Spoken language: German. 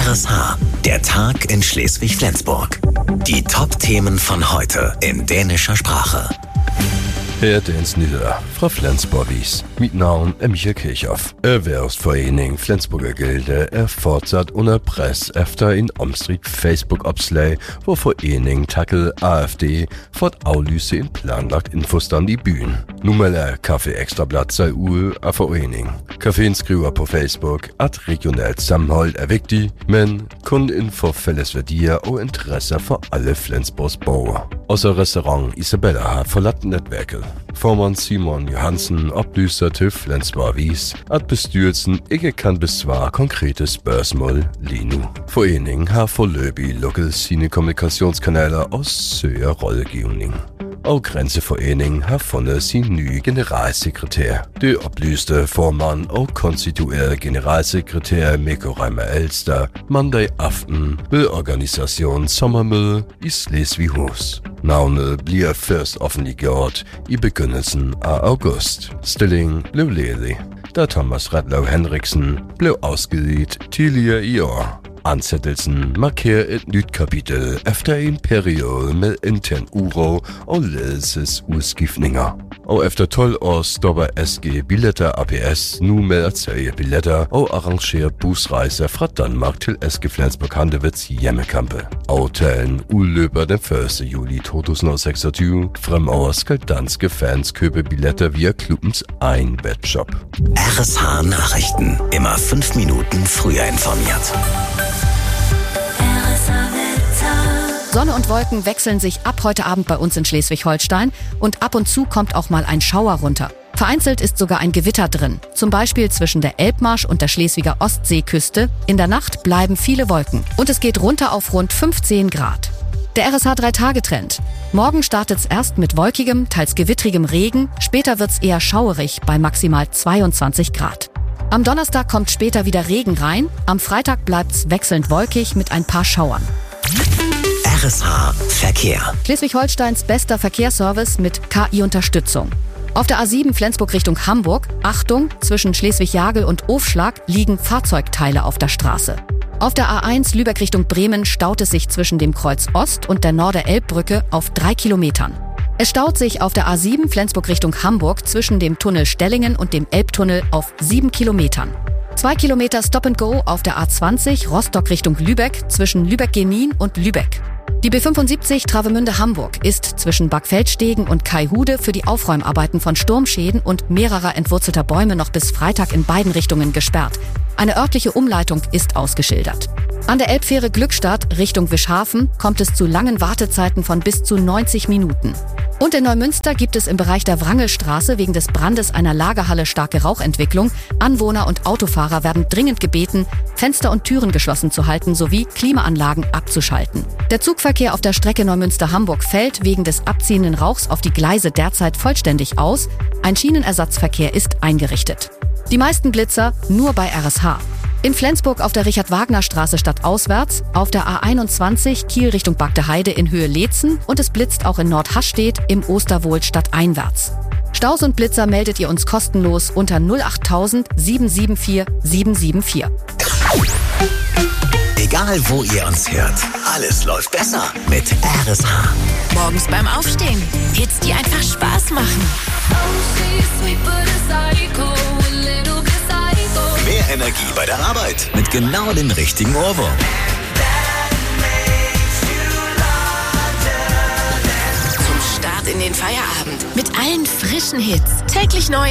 RSH, der Tag in Schleswig-Flensburg. Die Top-Themen von heute in dänischer Sprache. Herr Dens Nieder, Frau Flensborg-Wies. Mit Namen Michael Kirchhoff. Erwerbsverening Flensburger Gilde fortsatt under press efter en omstridt Facebook-opslag, hvor foreningen tackle AfD fått aflyse en planlagt infostand i byen. Nu melder Kaffe Ekstrabladet sig ud af foreningen. Caféen skriver på Facebook, at regionalt sammenhold er vigtigt, men kun inden for fælles værdier og interesser for alle Flensborgs borgere. Også restaurant Isabella har forladt netværket. Formand Simon Johansen oplyser til Flensborg Avis, at bestyrelsen ikke kan besvare konkrete spørgsmål lige nu. Foreningen har foreløbig lukket sine kommunikationskanaler og søger rådgivning. Og Grænseforeningen har fundet sin nye generalsekretær. Det oplyste formand og konstituerede generalsekretær Mikko Reimer-Alster mandag aften ved organisationens sommermøde i Slesvighus. Navnet bliver først offentliggjort i begyndelsen af august. Stillingen blev ledig, da Thomas Retlau Henriksen blev afskediget tidligere i år. Ansættelsen markerer et nyt kapitel efter en periode med intern uro og ledelsesudskiftninger. Og efter 12 år stopper SG Billetter ApS nu med at sælge billetter og arrangere busrejser fra Danmark til SG Flensburg-Handewids hjemmekampe. Aftalen udløber den 1. juli 2026. Fremover skal danske fans købe billetter via klubbens egen webshop. RSH Nachrichten. Immer 5 Minuten früher informiert. Sonne und Wolken wechseln sich ab heute Abend bei uns in Schleswig-Holstein und ab und zu kommt auch mal ein Schauer runter. Vereinzelt ist sogar ein Gewitter drin, zum Beispiel zwischen der Elbmarsch und der Schleswiger Ostseeküste. In der Nacht bleiben viele Wolken und es geht runter auf rund 15 Grad. Der RSH 3-Tage-Trend. Morgen startet es erst mit wolkigem, teils gewittrigem Regen, später wird es eher schauerig bei maximal 22 Grad. Am Donnerstag kommt später wieder Regen rein, am Freitag bleibt es wechselnd wolkig mit ein paar Schauern. RSH Verkehr. Schleswig-Holsteins bester Verkehrsservice mit KI-Unterstützung. Auf der A7 Flensburg Richtung Hamburg, Achtung, zwischen Schleswig-Jagel und Ofschlag liegen Fahrzeugteile auf der Straße. Auf der A1 Lübeck Richtung Bremen staut es sich zwischen dem Kreuz Ost und der Norder-Elb-Brücke auf 3 Kilometern. Es staut sich auf der A7 Flensburg Richtung Hamburg zwischen dem Tunnel Stellingen und dem Elbtunnel auf 7 Kilometern. 2 Kilometer Stop-and-Go auf der A20 Rostock Richtung Lübeck zwischen Lübeck-Genin und Lübeck. Die B75 Travemünde-Hamburg ist zwischen Backfeldstegen und Kaihude für die Aufräumarbeiten von Sturmschäden und mehrerer entwurzelter Bäume noch bis Freitag in beiden Richtungen gesperrt. Eine örtliche Umleitung ist ausgeschildert. An der Elbfähre Glückstadt Richtung Wischhafen kommt es zu langen Wartezeiten von bis zu 90 Minuten. Und in Neumünster gibt es im Bereich der Wrangelstraße wegen des Brandes einer Lagerhalle starke Rauchentwicklung. Anwohner und Autofahrer werden dringend gebeten, Fenster und Türen geschlossen zu halten sowie Klimaanlagen abzuschalten. Der Zugverkehr auf der Strecke Neumünster-Hamburg fällt wegen des abziehenden Rauchs auf die Gleise derzeit vollständig aus. Ein Schienenersatzverkehr ist eingerichtet. Die meisten Blitzer nur bei RSH. In Flensburg auf der Richard-Wagner-Straße stadtauswärts, auf der A21 Kiel Richtung Bagdeheide in Höhe Leetzen und es blitzt auch in Nordhastedt im Osterwohl stadteinwärts. Staus und Blitzer meldet ihr uns kostenlos unter 08000 774 774. Egal wo ihr uns hört, alles läuft besser mit RSH. Morgens beim Aufstehen. Hits, die einfach Spaß machen. Mehr Energie bei der Arbeit mit genau dem richtigen Ohrwurm. Zum Start in den Feierabend mit allen frischen Hits. Täglich neu